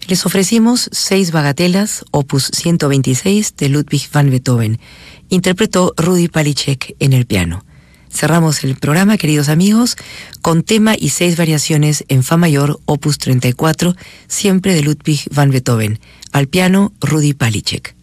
Les ofrecimos 6 bagatelas, opus 126 de Ludwig van Beethoven. Interpretó Rudy Palicek en el piano. Cerramos el programa, queridos amigos, con tema y 6 variaciones en fa mayor, opus 34, siempre de Ludwig van Beethoven. Al piano, Rudy Palicek.